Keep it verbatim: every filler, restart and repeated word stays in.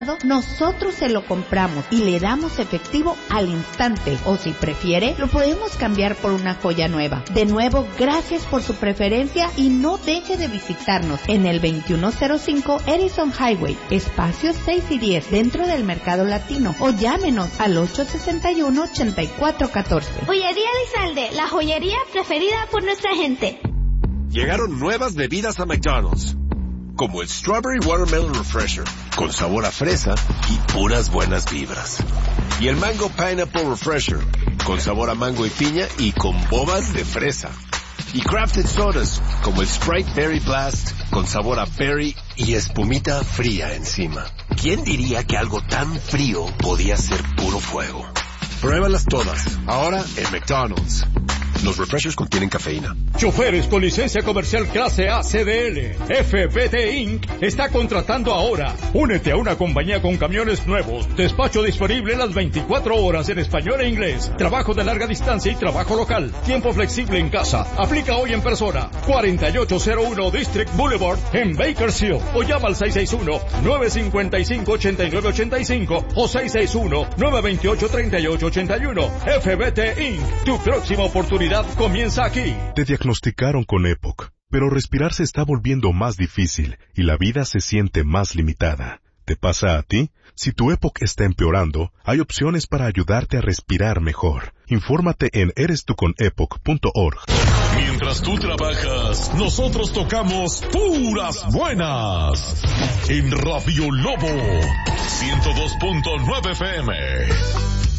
nosotros se lo compramos y le damos efectivo al instante, o si prefiere, lo podemos cambiar por una joya nueva. De nuevo, gracias por su preferencia y no deje de visitarnos en el veintiuno cero cinco Edison Highway, espacios seis y diez, dentro del Mercado Latino, o llámenos al ocho seis uno, ocho cuatro uno cuatro. Joyería Lizalde, la joyería preferida por nuestra gente. Llegaron nuevas bebidas a McDonald's, como el Strawberry Watermelon Refresher, con sabor a fresa y puras buenas vibras. Y el Mango Pineapple Refresher, con sabor a mango y piña y con bobas de fresa. Y Crafted Sodas, como el Sprite Berry Blast, con sabor a berry y espumita fría encima. ¿Quién diría que algo tan frío podía ser puro fuego? Pruébalas todas, ahora en McDonald's. Los refreshers contienen cafeína. Choferes con licencia comercial clase A C D L. F B T Incorporated está contratando ahora. Únete a una compañía con camiones nuevos. Despacho disponible las veinticuatro horas en español e inglés. Trabajo de larga distancia y trabajo local. Tiempo flexible en casa. Aplica hoy en persona. cuarenta y ocho cero uno District Boulevard en Bakersfield. O llama al seis seis uno, nueve cinco cinco, ocho nueve ocho cinco o seis seis uno, nueve dos ocho, tres ocho ocho uno. F B T Incorporated. Tu próxima oportunidad comienza aquí. Te diagnosticaron con EPOC, pero respirar se está volviendo más difícil y la vida se siente más limitada. ¿Te pasa a ti? Si tu EPOC está empeorando, hay opciones para ayudarte a respirar mejor. Infórmate en eres tú con epoc punto org. Mientras tú trabajas, nosotros tocamos puras buenas. En Radio Lobo, ciento dos punto nueve F M.